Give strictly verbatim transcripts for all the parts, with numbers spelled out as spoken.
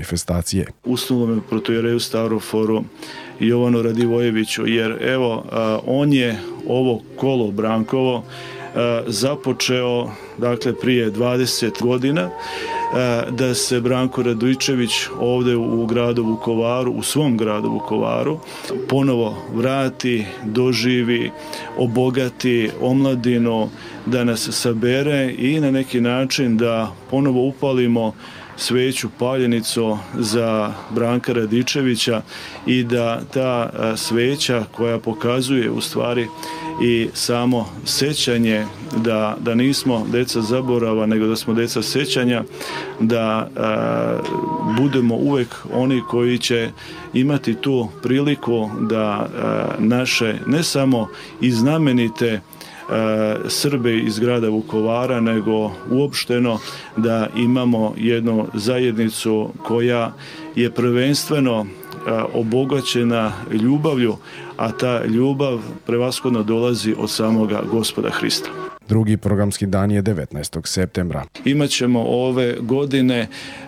manifestacije. Usnulome protoijereju Staroforu Jovanu Radivojeviću, jer evo, on je ovo kolo Brankovo započeo dakle prije dvadeset godina, da se Branko Radojčević ovdje u gradu Vukovaru, u svom gradu Vukovaru, ponovo vrati, doživi, obogati omladinu, da nas sabere i na neki način da ponovo upalimo sveću, paljenicu za Branka Radičevića i da ta sveća koja pokazuje u stvari i samo sećanje da, da nismo deca zaborava, nego da smo deca sećanja, da a, budemo uvek oni koji će imati tu priliku da a, naše ne samo i znamenite Srbe iz grada Vukovara, nego uopšteno da imamo jednu zajednicu koja je prvenstveno obogaćena ljubavlju, a ta ljubav prevashodno dolazi od samoga Gospoda Hrista. Drugi programski dan je devetnaestog septembra. Imaćemo ove godine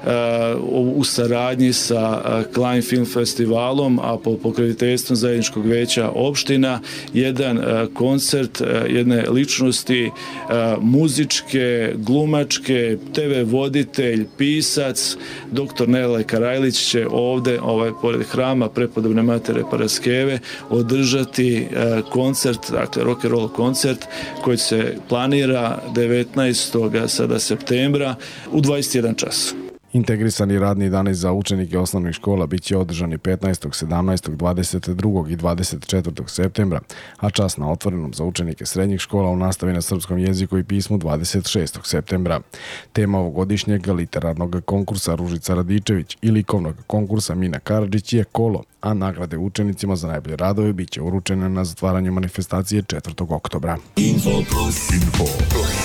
uh, u saradnji sa uh, Klein Film Festivalom, a po pokroviteljstvom zajedničkog veća opština, jedan uh, koncert uh, jedne ličnosti uh, muzičke, glumačke, te ve voditelj, pisac, doktor Nele Karajlić će ovde, ovaj, pored hrama Prepodobne Matere Paraskeve, održati uh, koncert, dakle rock and roll koncert koji se planira devetnaestog sada septembra u dvadeset jedan čas. Integrisani radni dani za učenike osnovnih škola bit će održani petnaestog, sedamnaestog, dvadeset drugog i dvadeset četvrtog septembra, a čas na otvorenom za učenike srednjih škola u nastavi na srpskom jeziku i pismu dvadeset šestog septembra. Tema ovogodišnjeg literarnog konkursa Ružica Radičević i likovnog konkursa Mina Karadžić je kolo, a nagrade učenicima za najbolje radove bit će uručene na zatvaranju manifestacije četvrtog oktobra. Info plus. Info plus.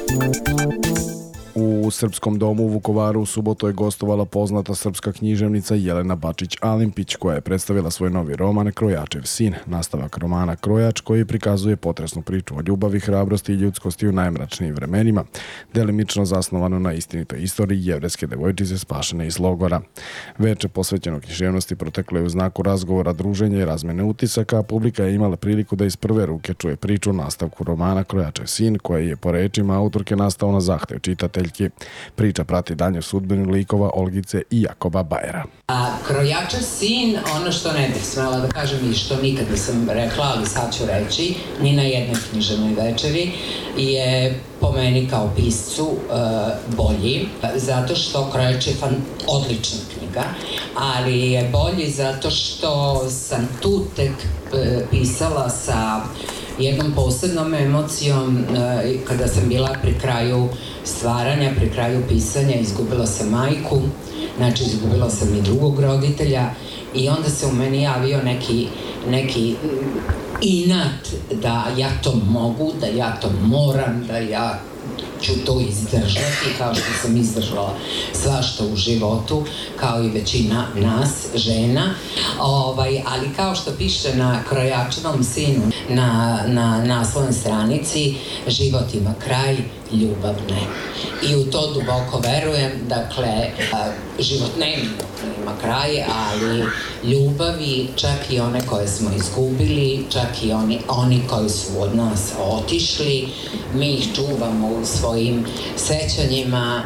U Srpskom domu u Vukovaru u subotu je gostovala poznata srpska književnica Jelena Bačić-Alimpić, koja je predstavila svoj novi roman Krojačev sin, nastavak romana Krojač, koji prikazuje potresnu priču o ljubavi, hrabrosti i ljudskosti u najmračnijim vremenima, delimično zasnovano na istinitoj istoriji jevrejske devojčice spašene iz logora. Veče posvećeno književnosti proteklo je u znaku razgovora, druženja i razmene utisaka, a publika je imala priliku da iz prve ruke čuje priču o nastavku romana Krojačev sin, koji je po rečima autorke nastao na zahtev čitatelja. Priča prati dalje sudbinu likova Olgice i Jakoba Bajera. A Krojačev sin, ono što ne bih smela da kažem i što nikad nisam rekla, ali sad ću reći, ni na jednoj književnoj večeri, je po meni kao piscu uh, bolji, zato što Krojač je fan, odlična knjiga, ali je bolji zato što sam tu tek uh, pisala sa jednom posebnom emocijom uh, kada sam bila pri kraju stvaranja, pri kraju pisanja, izgubila sam majku, znači izgubila sam i drugog roditelja i onda se u meni javio neki, neki inat da ja to mogu, da ja to moram, da ja ću to izdržati, kao što sam izdržala svašta u životu, kao i većina nas, žena. Ovaj, ali kao što piše na Krojačevom sinu, na, na naslovnoj stranici, život ima kraj, ljubav ne. I u to duboko verujem, dakle, život nema, nema kraj, ali ljubavi, čak i one koje smo izgubili, čak i oni, oni koji su od nas otišli, mi ih čuvamo u svojim sećanjima,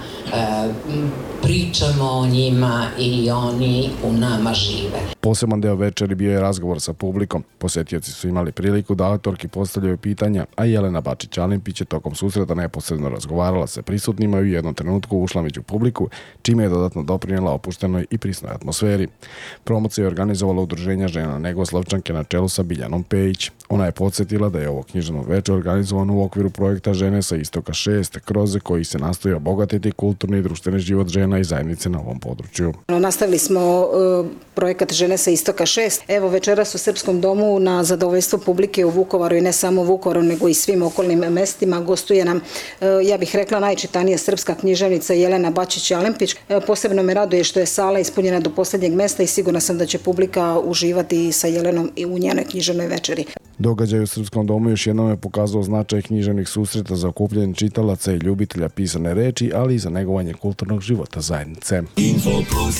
pričamo o njima i oni u nama žive. Poseban deo večeri bio je razgovor sa publikom. Posetioci su imali priliku da autorki postavljaju pitanja, a Jelena Bačić-Alimpić je tokom susreta neposredno razgovarala sa prisutnima i u jednom trenutku ušla među publiku, čime je dodatno doprinjela opuštenoj i prisnoj atmosferi. Promociju je organizovala Udruženja žena Negoslavčanke na čelu sa Biljanom Pejić. Ona je podsjetila da je ovo književno veče organizovano u okviru projekta Žene sa istoka šest, kroz koji se nastoji obogatiti kulturni i društveni život žena i zajednice na ovom području. Nastavili smo uh, projekat Žene sa istoka šest. Evo večeras u Srpskom domu na zadovoljstvo publike u Vukovaru i ne samo u Vukovaru, nego i svim okolnim mestima gostuje nam, uh, ja bih rekla, najčitanija srpska književnica Jelena Bačić-Alimpić. Uh, posebno me raduje što je sala ispunjena do posljednjeg mesta i sigurna sam da će publika uživati sa Jelenom i u njenoj književnoj večeri. Događaj u Srpskom domu još jednom je pokazao značaj književnih susreta za okupljanje čitalaca i ljubitelja pisane reči, ali i za negovanje kulturnog života zajednice.